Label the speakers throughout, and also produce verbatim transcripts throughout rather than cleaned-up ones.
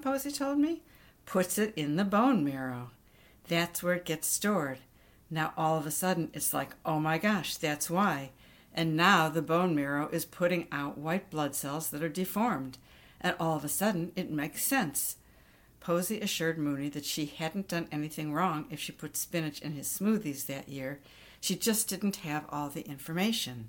Speaker 1: Posey told me, puts it in the bone marrow. That's where it gets stored. Now all of a sudden it's like, oh my gosh, that's why. And now the bone marrow is putting out white blood cells that are deformed. And all of a sudden it makes sense. Posey assured Mooney that she hadn't done anything wrong if she put spinach in his smoothies that year. She just didn't have all the information.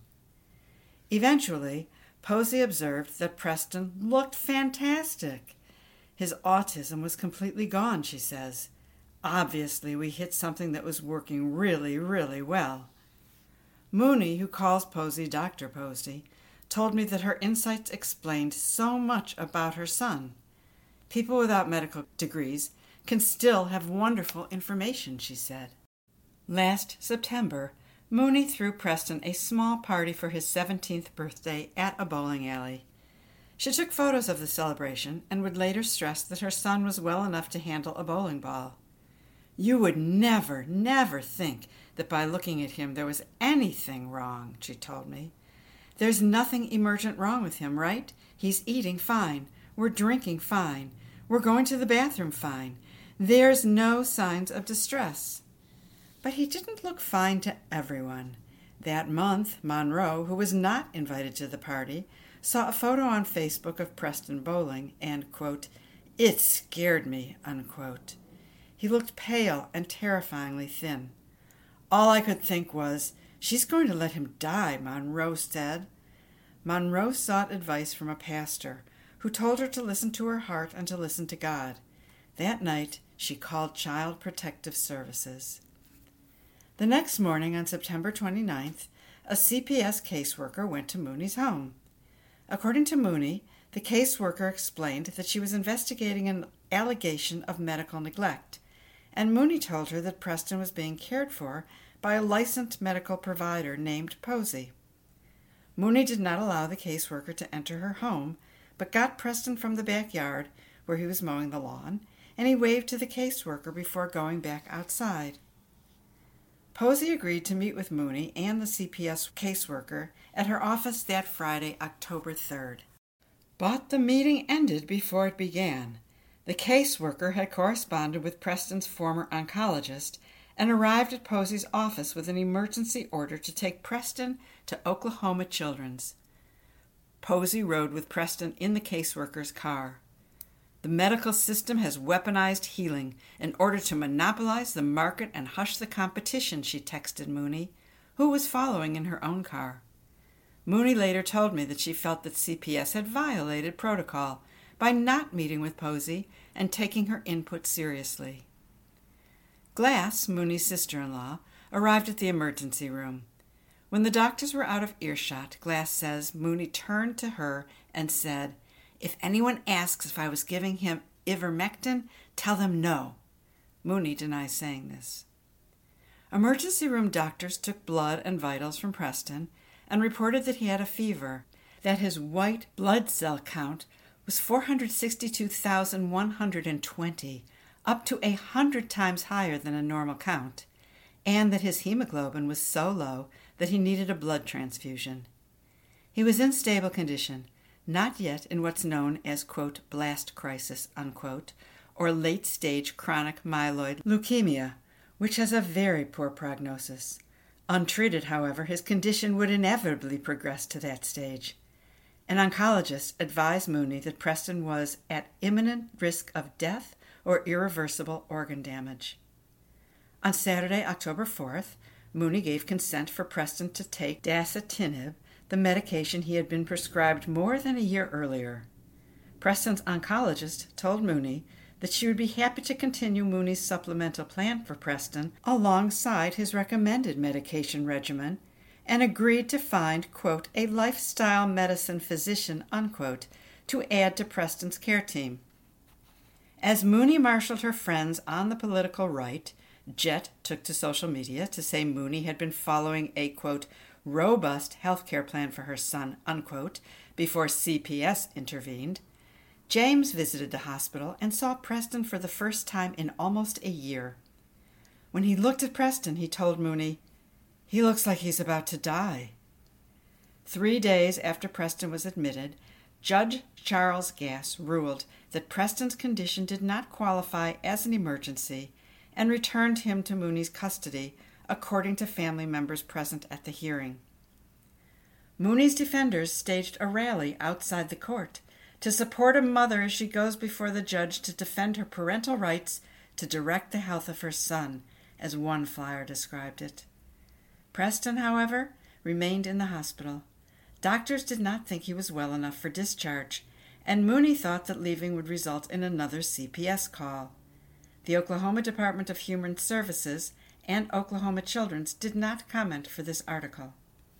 Speaker 1: Eventually, Posey observed that Preston looked fantastic. His autism was completely gone, she says. Obviously, we hit something that was working really, really well. Mooney, who calls Posey Doctor Posey, told me that her insights explained so much about her son. People without medical degrees can still have wonderful information, she said. Last September, Mooney threw Preston a small party for his seventeenth birthday at a bowling alley. She took photos of the celebration and would later stress that her son was well enough to handle a bowling ball. You would never, never think that by looking at him there was anything wrong, she told me. There's nothing emergent wrong with him, right? He's eating fine. We're drinking fine. We're going to the bathroom fine. There's no signs of distress. But he didn't look fine to everyone. That month, Monroe, who was not invited to the party, saw a photo on Facebook of Preston bowling and, quote, it scared me, unquote. He looked pale and terrifyingly thin. All I could think was, she's going to let him die, Monroe said. Monroe sought advice from a pastor who told her to listen to her heart and to listen to God. That night, she called Child Protective Services. The next morning, on September twenty-ninth, a C P S caseworker went to Mooney's home. According to Mooney, the caseworker explained that she was investigating an allegation of medical neglect, and Mooney told her that Preston was being cared for by a licensed medical provider named Posey. Mooney did not allow the caseworker to enter her home, but got Preston from the backyard, where he was mowing the lawn, and he waved to the caseworker before going back outside. Posey agreed to meet with Mooney and the C P S caseworker at her office that Friday, October third. But the meeting ended before it began. The caseworker had corresponded with Preston's former oncologist and arrived at Posey's office with an emergency order to take Preston to Oklahoma Children's. Posey rode with Preston in the caseworker's car. The medical system has weaponized healing in order to monopolize the market and hush the competition, she texted Mooney, who was following in her own car. Mooney later told me that she felt that C P S had violated protocol by not meeting with Posey and taking her input seriously. Glass, Mooney's sister-in-law, arrived at the emergency room. When the doctors were out of earshot, Glass says Mooney turned to her and said, if anyone asks if I was giving him ivermectin, tell them no. Mooney denies saying this. Emergency room doctors took blood and vitals from Preston and reported that he had a fever, that his white blood cell count was four hundred sixty-two thousand one hundred twenty, up to a hundred times higher than a normal count, and that his hemoglobin was so low that he needed a blood transfusion. He was in stable condition, not yet in what's known as, quote, blast crisis, unquote, or late-stage chronic myeloid leukemia, which has a very poor prognosis. Untreated, however, his condition would inevitably progress to that stage. An oncologist advised Mooney that Preston was at imminent risk of death or irreversible organ damage. On Saturday, October fourth, Mooney gave consent for Preston to take dasatinib, the medication he had been prescribed more than a year earlier. Preston's oncologist told Mooney that she would be happy to continue Mooney's supplemental plan for Preston alongside his recommended medication regimen and agreed to find, quote, a lifestyle medicine physician, unquote, to add to Preston's care team. As Mooney marshaled her friends on the political right, Jet took to social media to say Mooney had been following a, quote, robust health care plan for her son, unquote, before C P S intervened. James visited the hospital and saw Preston for the first time in almost a year. When he looked at Preston, he told Mooney, he looks like he's about to die. Three days after Preston was admitted, Judge Charles Gass ruled that Preston's condition did not qualify as an emergency and returned him to Mooney's custody, according to family members present at the hearing. Mooney's defenders staged a rally outside the court to support a mother as she goes before the judge to defend her parental rights to direct the health of her son, as one flyer described it. Preston, however, remained in the hospital. Doctors did not think he was well enough for discharge, and Mooney thought that leaving would result in another C P S call. The Oklahoma Department of Human Services and Oklahoma Children's did not comment for this article.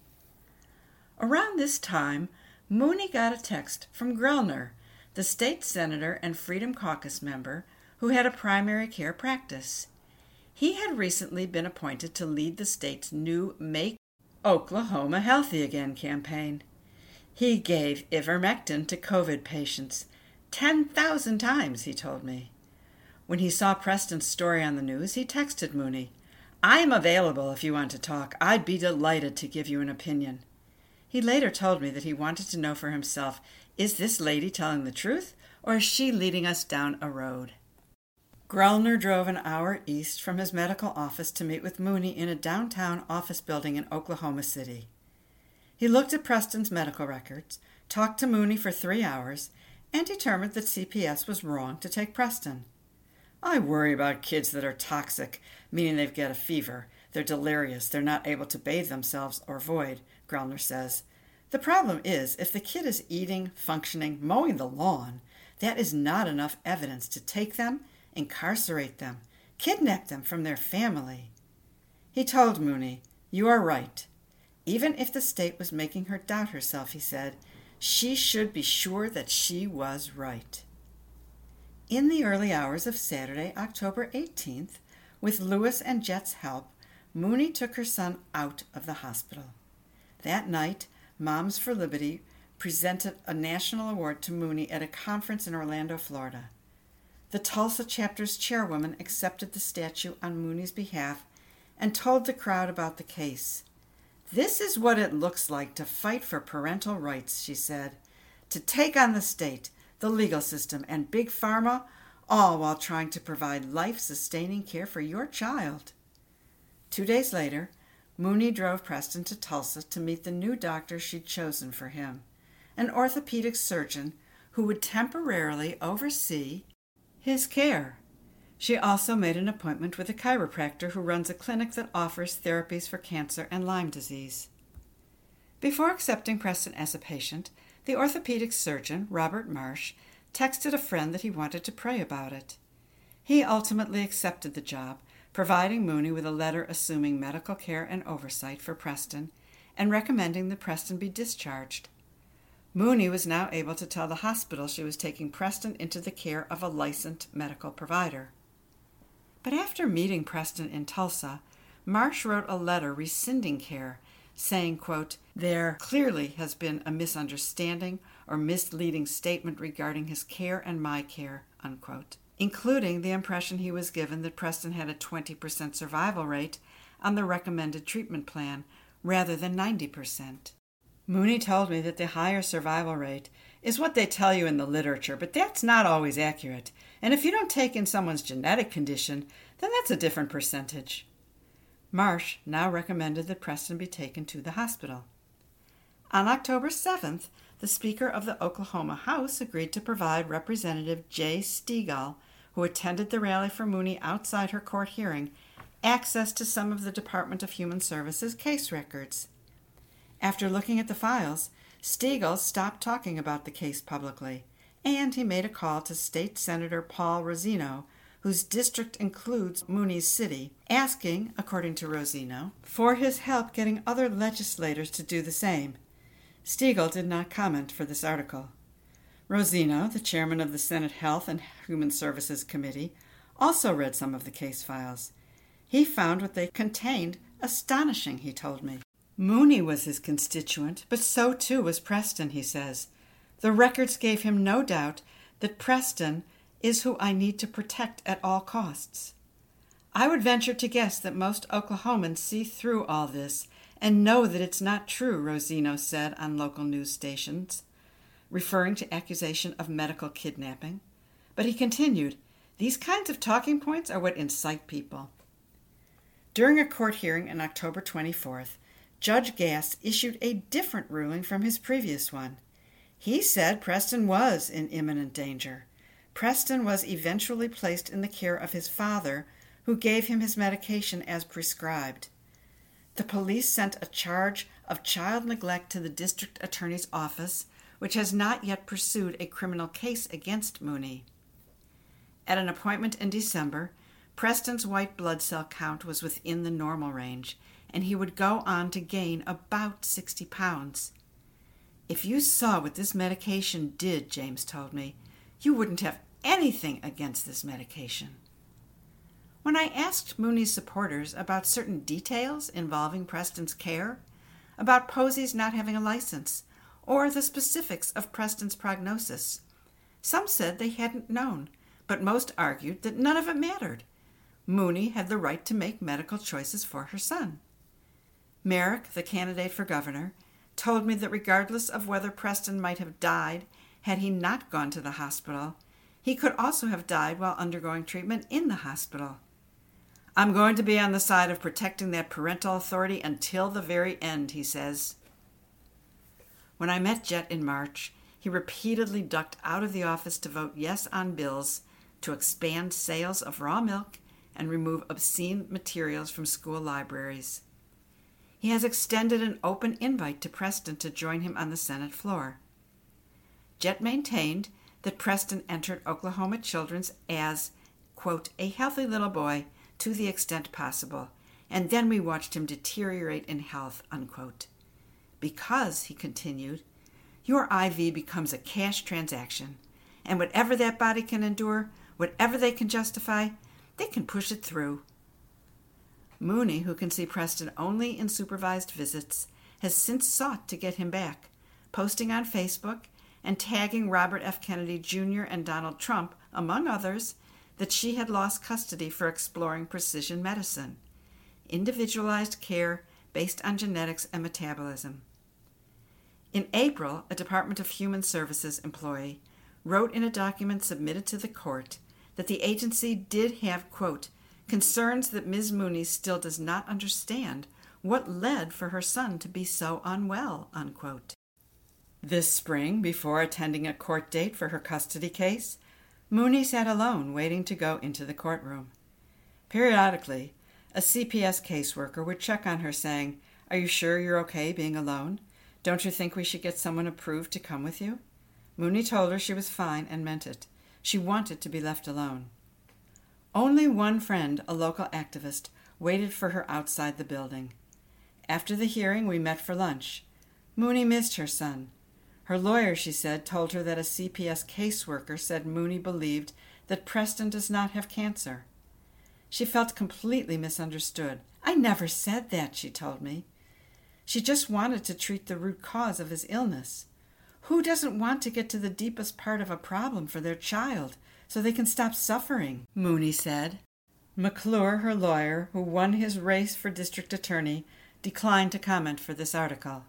Speaker 1: Around this time, Mooney got a text from Grellner, the state senator and Freedom Caucus member who had a primary care practice. He had recently been appointed to lead the state's new Make Oklahoma Healthy Again campaign. He gave ivermectin to COVID patients ten thousand times, he told me. When he saw Preston's story on the news, he texted Mooney, "I am available if you want to talk. I'd be delighted to give you an opinion." He later told me that he wanted to know for himself, is this lady telling the truth, or is she leading us down a road? Grellner drove an hour east from his medical office to meet with Mooney in a downtown office building in Oklahoma City. He looked at Preston's medical records, talked to Mooney for three hours, and determined that C P S was wrong to take Preston. "I worry about kids that are toxic, meaning they've got a fever. They're delirious. They're not able to bathe themselves or void," Grellner says. "The problem is, if the kid is eating, functioning, mowing the lawn, that is not enough evidence to take them, incarcerate them, kidnap them from their family." He told Mooney, "You are right. Even if the state was making her doubt herself," he said, "she should be sure that she was right." In the early hours of Saturday, October eighteenth, with Lewis and Jet's help, Mooney took her son out of the hospital. That night, Moms for Liberty presented a national award to Mooney at a conference in Orlando, Florida. The Tulsa chapter's chairwoman accepted the statue on Mooney's behalf and told the crowd about the case. "This is what it looks like to fight for parental rights," she said, "to take on the state, the legal system, and Big Pharma, all while trying to provide life-sustaining care for your child." Two days later, Mooney drove Preston to Tulsa to meet the new doctor she'd chosen for him, an orthopedic surgeon who would temporarily oversee his care. She also made an appointment with a chiropractor who runs a clinic that offers therapies for cancer and Lyme disease. Before accepting Preston as a patient, the orthopedic surgeon, Robert Marsh, texted a friend that he wanted to pray about it. He ultimately accepted the job, providing Mooney with a letter assuming medical care and oversight for Preston and recommending that Preston be discharged. Mooney was now able to tell the hospital she was taking Preston into the care of a licensed medical provider. But after meeting Preston in Tulsa, Marsh wrote a letter rescinding care, saying, quote, "There clearly has been a misunderstanding or misleading statement regarding his care and my care," unquote, including the impression he was given that Preston had a twenty percent survival rate on the recommended treatment plan rather than ninety percent. Mooney told me that the higher survival rate is what they tell you in the literature, but that's not always accurate. And if you don't take in someone's genetic condition, then that's a different percentage. Marsh now recommended that Preston be taken to the hospital. On October seventh, the Speaker of the Oklahoma House agreed to provide Representative Jay Stegall, who attended the rally for Mooney outside her court hearing, access to some of the Department of Human Services case records. After looking at the files, Stegall stopped talking about the case publicly, and he made a call to State Senator Paul Rosino, whose district includes Mooney's city, asking, according to Rosino, for his help getting other legislators to do the same. Stegall did not comment for this article. Rosino, the chairman of the Senate Health and Human Services Committee, also read some of the case files. He found what they contained astonishing, he told me. Mooney was his constituent, but so too was Preston, he says. The records gave him no doubt that Preston is who I need to protect at all costs. I would venture to guess that most Oklahomans see through all this and know that it's not true, Rosino said on local news stations. referring to accusation of medical kidnapping. But he continued, "These kinds of talking points are what incite people." During a court hearing on October twenty-fourth, Judge Gass issued a different ruling from his previous one. He said Preston was in imminent danger. Preston was eventually placed in the care of his father, who gave him his medication as prescribed. The police sent a charge of child neglect to the district attorney's office, which has not yet pursued a criminal case against Mooney. At an appointment in December, Preston's white blood cell count was within the normal range, and he would go on to gain about sixty pounds. "If you saw what this medication did," James told me, "you wouldn't have anything against this medication." When I asked Mooney's supporters about certain details involving Preston's care, about Posey's not having a license, or the specifics of Preston's prognosis, some said they hadn't known, but most argued that none of it mattered. Mooney had the right to make medical choices for her son. Merrick, the candidate for governor, told me that regardless of whether Preston might have died had he not gone to the hospital, he could also have died while undergoing treatment in the hospital. "I'm going to be on the side of protecting that parental authority until the very end," he says. When I met Jet in March, he repeatedly ducked out of the office to vote yes on bills to expand sales of raw milk and remove obscene materials from school libraries. He has extended an open invite to Preston to join him on the Senate floor. Jet maintained that Preston entered Oklahoma Children's as, quote, "a healthy little boy to the extent possible, and then we watched him deteriorate in health," unquote. "Because," he continued, "your I V becomes a cash transaction, and whatever that body can endure, whatever they can justify, they can push it through." Mooney, who can see Preston only in supervised visits, has since sought to get him back, posting on Facebook and tagging Robert F. Kennedy Junior and Donald Trump, among others, that she had lost custody for exploring precision medicine, individualized care based on genetics and metabolism. In April, a Department of Human Services employee wrote in a document submitted to the court that the agency did have, quote, "concerns that Miz Mooney still does not understand what led for her son to be so unwell," unquote. This spring, before attending a court date for her custody case, Mooney sat alone waiting to go into the courtroom. Periodically, a C P S caseworker would check on her saying, "Are you sure you're okay being alone? Don't you think we should get someone approved to come with you?" Mooney told her she was fine and meant it. She wanted to be left alone. Only one friend, a local activist, waited for her outside the building. After the hearing, we met for lunch. Mooney missed her son. Her lawyer, she said, told her that a C P S caseworker said Mooney believed that Preston does not have cancer. She felt completely misunderstood. "I never said that," she told me. She just wanted to treat the root cause of his illness. Who doesn't want to get to the deepest part of a problem for their child so they can stop suffering? Mooney said. McClure, her lawyer, who won his race for district attorney, declined to comment for this article.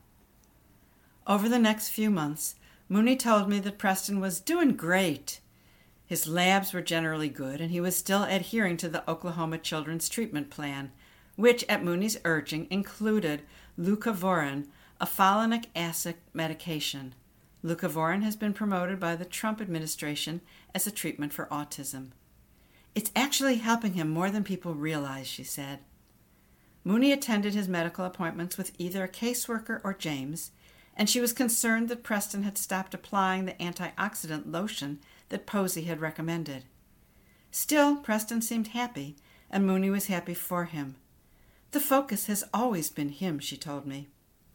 Speaker 1: Over the next few months, Mooney told me that Preston was doing great. His labs were generally good, and he was still adhering to the Oklahoma Children's Treatment Plan, which, at Mooney's urging, included leucovorin, a folinic acid medication. Leucovorin has been promoted by the Trump administration as a treatment for autism. "It's actually helping him more than people realize," she said. Mooney attended his medical appointments with either a caseworker or James, and she was concerned that Preston had stopped applying the antioxidant lotion that Posey had recommended. Still, Preston seemed happy, and Mooney was happy for him. "The focus has always been him," she told me.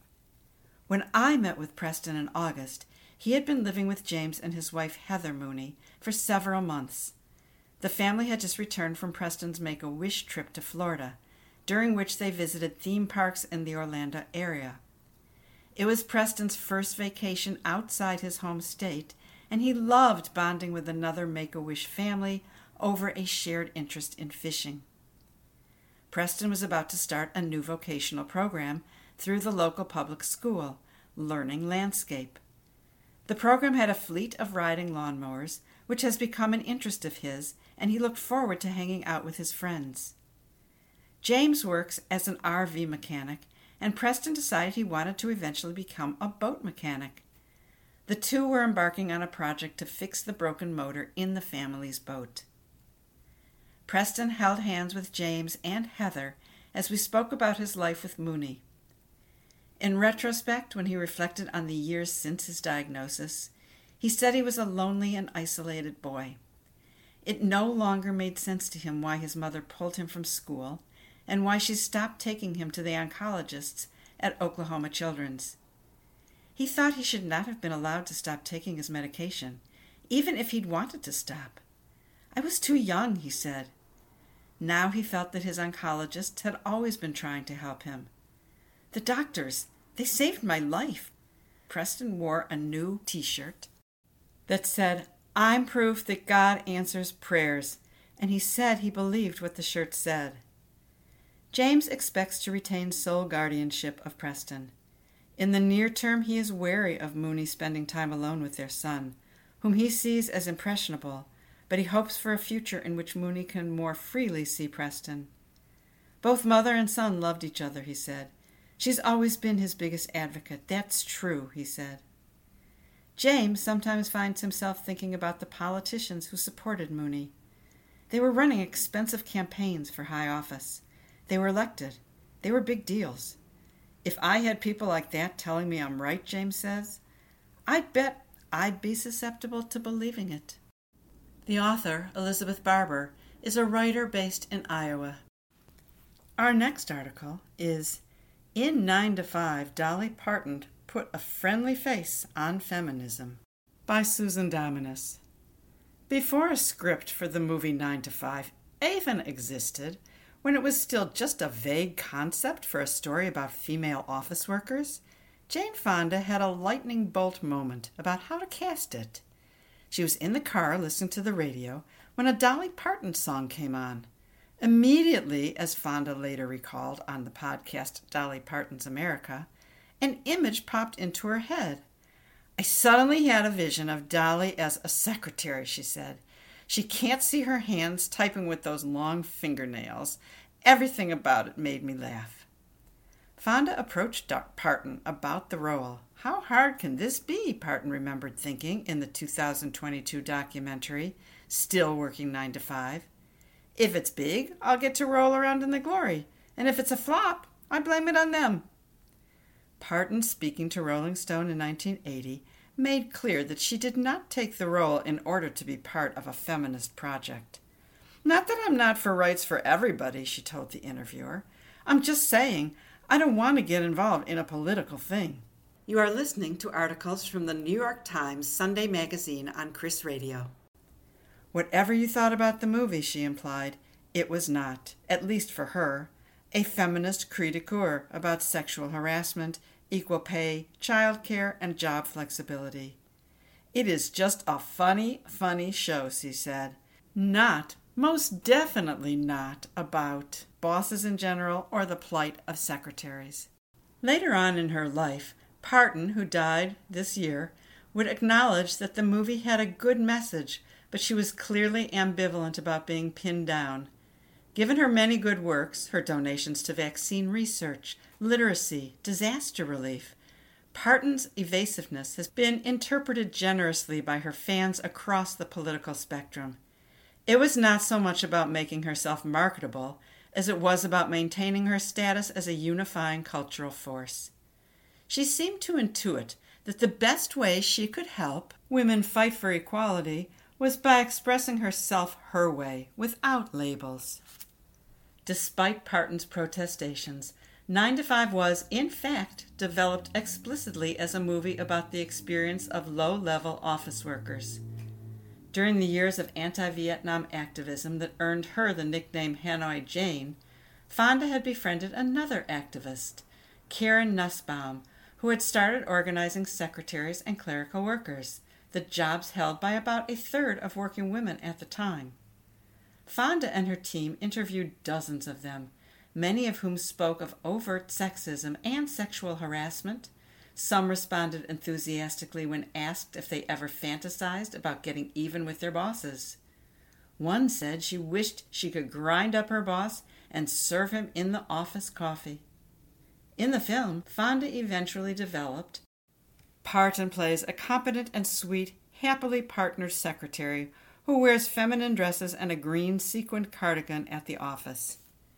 Speaker 1: When I met with Preston in August, he had been living with James and his wife Heather Mooney for several months. The family had just returned from Preston's Make-A-Wish trip to Florida, during which they visited theme parks in the Orlando area. It was Preston's first vacation outside his home state, and he loved bonding with another Make-A-Wish family over a shared interest in fishing. Preston was about to start a new vocational program through the local public school, Learning Landscape. The program had a fleet of riding lawnmowers, which has become an interest of his, and he looked forward to hanging out with his friends. James works as an R V mechanic, and Preston decided he wanted to eventually become a boat mechanic. The two were embarking on a project to fix the broken motor in the family's boat. Preston held hands with James and Heather as we spoke about his life with Mooney. In retrospect, when he reflected on the years since his diagnosis, he said he was a lonely and isolated boy. It no longer made sense to him why his mother pulled him from school and why she stopped taking him to the oncologists at Oklahoma Children's. He thought he should not have been allowed to stop taking his medication, even if he'd wanted to stop. I was too young, he said. Now he felt that his oncologists had always been trying to help him. The doctors, they saved my life. Preston wore a new T-shirt that said, "I'm proof that God answers prayers," and he said he believed what the shirt said. James expects to retain sole guardianship of Preston. In the near term, he is wary of Mooney spending time alone with their son, whom he sees as impressionable, but he hopes for a future in which Mooney can more freely see Preston. Both mother and son loved each other, he said. She's always been his biggest advocate. That's true, he said. James sometimes finds himself thinking about the politicians who supported Mooney. They were running expensive campaigns for high office. They were elected. They were big deals. If I had people like that telling me I'm right, James says, I'd bet I'd be susceptible to believing it. The author, Elizabeth Barber, is a writer based in Iowa. Our next article is In Nine to Five, Dolly Parton Put a Friendly Face on Feminism by Susan Dominus. Before a script for the movie Nine to Five even existed, when it was still just a vague concept for a story about female office workers, Jane Fonda had a lightning bolt moment about how to cast it. She was in the car listening to the radio when a Dolly Parton song came on. Immediately, as Fonda later recalled on the podcast Dolly Parton's America, an image popped into her head. I suddenly had a vision of Dolly as a secretary, she said. She can't see her hands typing with those long fingernails. Everything about it made me laugh. Fonda approached Parton about the role. How hard can this be? Parton remembered thinking in the two thousand twenty-two documentary, Still Working Nine to Five. If it's big, I'll get to roll around in the glory, and if it's a flop, I blame it on them. Parton, speaking to Rolling Stone in nineteen eighty, made clear that she did not take the role in order to be part of a feminist project. Not that I'm not for rights for everybody, she told the interviewer. I'm just saying I don't want to get involved in a political thing. You are listening to articles from the New York Times Sunday magazine on Chris Radio. Whatever you thought about the movie, she implied, it was not, at least for her, a feminist cri de coeur about sexual harassment, equal pay, child care, and job flexibility. It is just a funny, funny show, she said. Not, most definitely not, about bosses in general or the plight of secretaries. Later on in her life, Parton, who died this year, would acknowledge that the movie had a good message, but she was clearly ambivalent about being pinned down. Given her many good works, her donations to vaccine research, literacy, disaster relief, Parton's evasiveness has been interpreted generously by her fans across the political spectrum. It was not so much about making herself marketable as it was about maintaining her status as a unifying cultural force. She seemed to intuit that the best way she could help women fight for equality was by expressing herself her way, without labels. Despite Parton's protestations, Nine to Five was, in fact, developed explicitly as a movie about the experience of low-level office workers. During the years of anti-Vietnam activism that earned her the nickname Hanoi Jane, Fonda had befriended another activist, Karen Nussbaum, who had started organizing secretaries and clerical workers, the jobs held by about a third of working women at the time. Fonda and her team interviewed dozens of them, many of whom spoke of overt sexism and sexual harassment, Some responded enthusiastically when asked if they ever fantasized about getting even with their bosses. One said she wished she could grind up her boss and serve him in the office coffee. In the film, Fonda eventually developed Parton plays a competent and sweet, happily partnered secretary who wears feminine dresses and a green sequined cardigan at the office.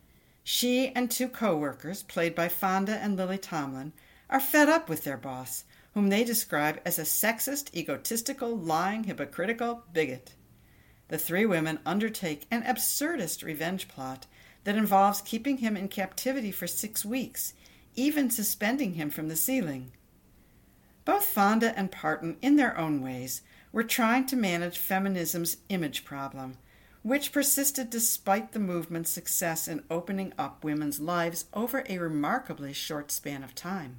Speaker 1: She and two co-workers, played by Fonda and Lily Tomlin, are fed up with their boss, whom they describe as a sexist, egotistical, lying, hypocritical bigot. The three women undertake an absurdist revenge plot that involves keeping him in captivity for six weeks, even suspending him from the ceiling. Both Fonda and Parton, in their own ways, were trying to manage feminism's image problem, which persisted despite the movement's success in opening up women's lives over a remarkably short span of time.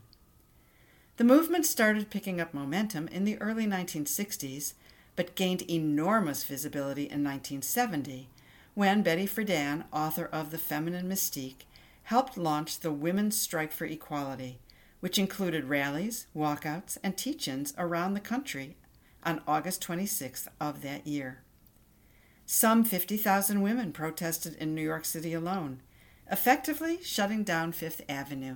Speaker 1: The movement started picking up momentum in the early nineteen sixties, but gained enormous visibility in nineteen seventy, when Betty Friedan, author of The Feminine Mystique, helped launch the Women's Strike for Equality, which included rallies, walkouts, and teach-ins around the country on August twenty-sixth of that year. Some fifty thousand women protested in New York City alone, effectively shutting down Fifth Avenue.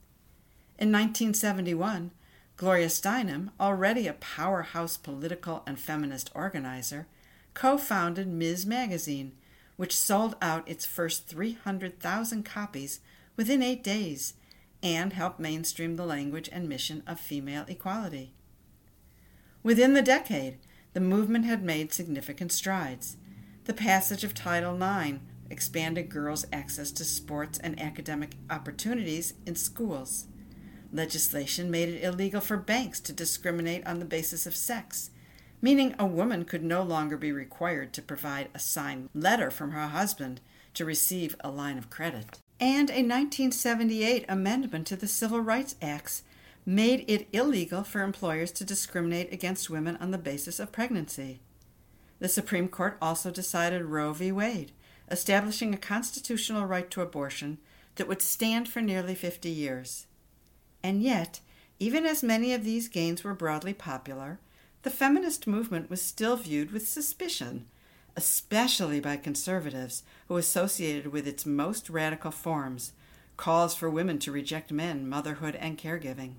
Speaker 1: In nineteen seventy-one, Gloria Steinem, already a powerhouse political and feminist organizer, co-founded Miz Magazine, which sold out its first three hundred thousand copies within eight days and helped mainstream the language and mission of female equality. Within the decade, the movement had made significant strides. The passage of Title nine expanded girls' access to sports and academic opportunities in schools. Legislation made it illegal for banks to discriminate on the basis of sex, meaning a woman could no longer be required to provide a signed letter from her husband to receive a line of credit. And a nineteen seventy-eight amendment to the Civil Rights Acts made it illegal for employers to discriminate against women on the basis of pregnancy. The Supreme Court also decided Roe v. Wade, establishing a constitutional right to abortion that would stand for nearly fifty years. And yet, even as many of these gains were broadly popular, the feminist movement was still viewed with suspicion, especially by conservatives who associated with its most radical forms, calls for women to reject men, motherhood, and caregiving.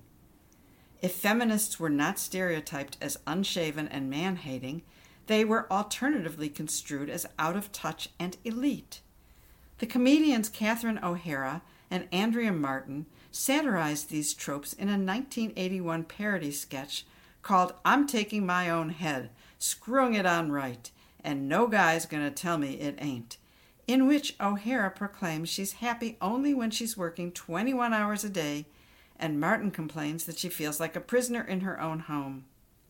Speaker 1: If feminists were not stereotyped as unshaven and man-hating, they were alternatively construed as out of touch and elite. The comedians Catherine O'Hara and Andrea Martin satirized these tropes in a nineteen eighty-one parody sketch called I'm Taking My Own Head, Screwing It On Right, and No Guy's Gonna Tell Me It Ain't, in which O'Hara proclaims she's happy only when she's working twenty-one hours a day, and Martin complains that she feels like a prisoner in her own home.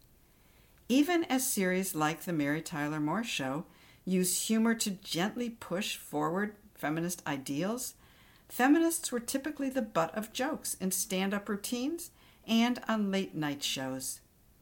Speaker 1: Even as series like The Mary Tyler Moore Show use humor to gently push forward feminist ideals, feminists were typically the butt of jokes in stand-up routines and on late-night shows.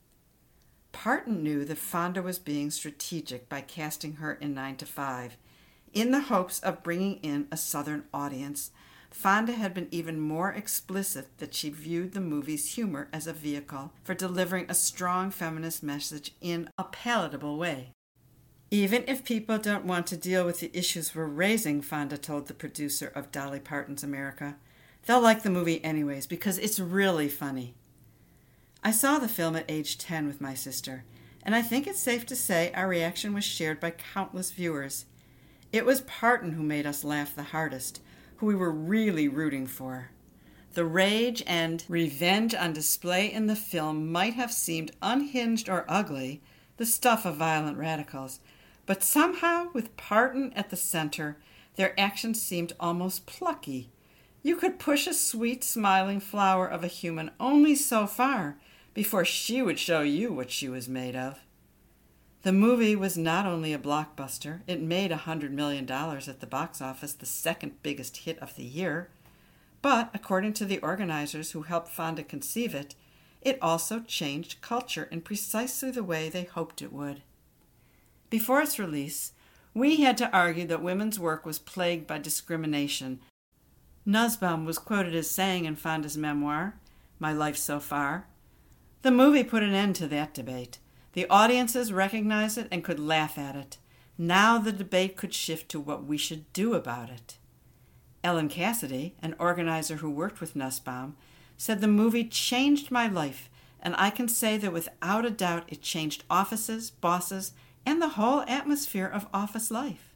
Speaker 1: Parton knew that Fonda was being strategic by casting her in nine to five. In the hopes of bringing in a Southern audience, Fonda had been even more explicit that she viewed the movie's humor as a vehicle for delivering a strong feminist message in a palatable way. Even if people don't want to deal with the issues we're raising, Fonda told the producer of Dolly Parton's America, they'll like the movie anyways because it's really funny. I saw the film at age ten with my sister, and I think it's safe to say our reaction was shared by countless viewers. It was Parton who made us laugh the hardest, who we were really rooting for. The rage and revenge on display in the film might have seemed unhinged or ugly, the stuff of violent radicals, but somehow, with Parton at the center, their actions seemed almost plucky. You could push a sweet, smiling flower of a human only so far before she would show you what she was made of. The movie was not only a blockbuster, it made one hundred million dollars at the box office, the second biggest hit of the year, but according to the organizers who helped Fonda conceive it, it also changed culture in precisely the way they hoped it would. Before its release, we had to argue that women's work was plagued by discrimination. Nussbaum was quoted as saying in Fonda's memoir, My Life So Far. The movie put an end to that debate. The audiences recognized it and could laugh at it. Now the debate could shift to what we should do about it. Ellen Cassidy, an organizer who worked with Nussbaum, said the movie changed my life, and I can say that without a doubt it changed offices, bosses, and the whole atmosphere of office life.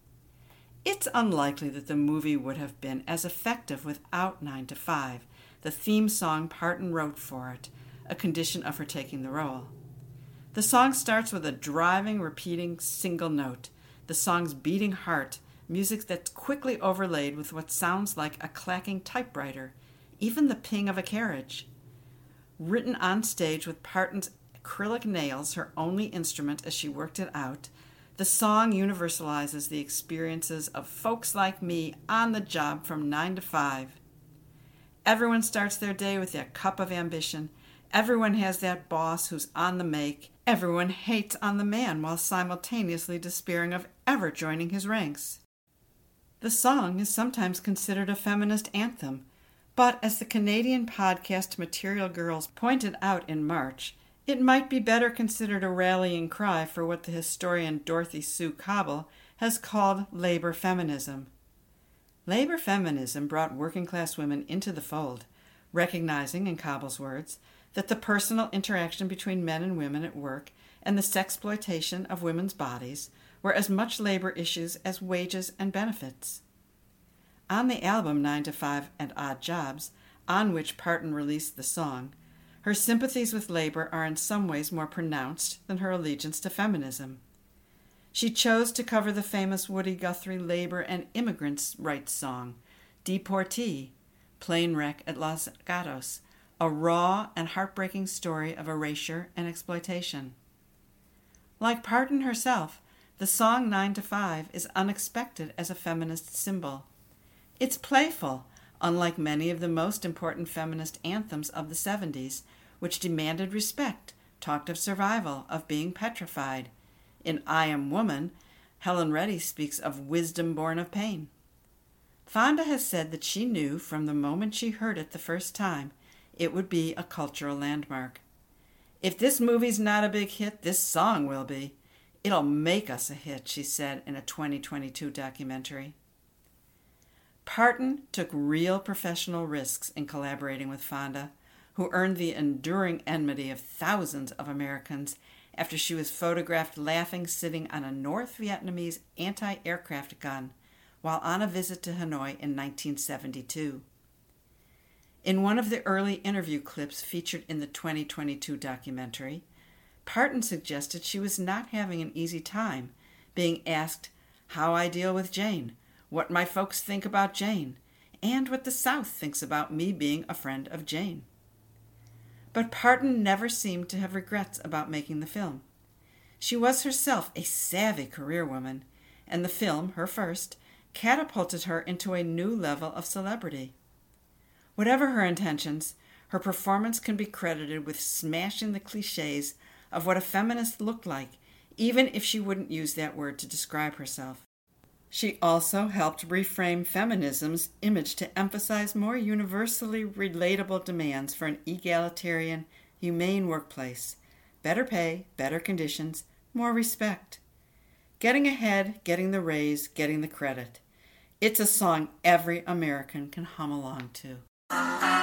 Speaker 1: It's unlikely that the movie would have been as effective without nine to five, the theme song Parton wrote for it, a condition of her taking the role. The song starts with a driving, repeating single note, the song's beating heart, music that's quickly overlaid with what sounds like a clacking typewriter, even the ping of a carriage. Written on stage with Parton's acrylic nails, her only instrument as she worked it out, the song universalizes the experiences of folks like me on the job from nine to five. Everyone starts their day with their cup of ambition. Everyone has that boss who's on the make. Everyone hates on the man while simultaneously despairing of ever joining his ranks. The song is sometimes considered a feminist anthem, but as the Canadian podcast Material Girls pointed out in March, it might be better considered a rallying cry for what the historian Dorothy Sue Cobble has called labor feminism. Labor feminism brought working-class women into the fold, recognizing, in Cobble's words, that the personal interaction between men and women at work and the sexploitation of women's bodies were as much labor issues as wages and benefits. On the album Nine to Five and Odd Jobs, on which Parton released the song, her sympathies with labor are in some ways more pronounced than her allegiance to feminism. She chose to cover the famous Woody Guthrie labor and immigrants' rights song, Deportee, Plane Wreck at Los Gatos, a raw and heartbreaking story of erasure and exploitation. Like Parton herself, the song Nine to Five is unexpected as a feminist symbol. It's playful, unlike many of the most important feminist anthems of the seventies, which demanded respect, talked of survival, of being petrified. In I Am Woman, Helen Reddy speaks of wisdom born of pain. Fonda has said that she knew from the moment she heard it the first time it would be a cultural landmark. If this movie's not a big hit, this song will be. It'll make us a hit, she said in a twenty twenty-two documentary. Parton took real professional risks in collaborating with Fonda, who earned the enduring enmity of thousands of Americans after she was photographed laughing sitting on a North Vietnamese anti-aircraft gun while on a visit to Hanoi in nineteen seventy-two. In one of the early interview clips featured in the twenty twenty-two documentary, Parton suggested she was not having an easy time, being asked how I deal with Jane, what my folks think about Jane, and what the South thinks about me being a friend of Jane. But Parton never seemed to have regrets about making the film. She was herself a savvy career woman, and the film, her first, catapulted her into a new level of celebrity. Whatever her intentions, her performance can be credited with smashing the cliches of what a feminist looked like, even if she wouldn't use that word to describe herself. She also helped reframe feminism's image to emphasize more universally relatable demands for an egalitarian, humane workplace, better pay, better conditions, more respect. Getting ahead, getting the raise, getting the credit. It's a song every American can hum along to.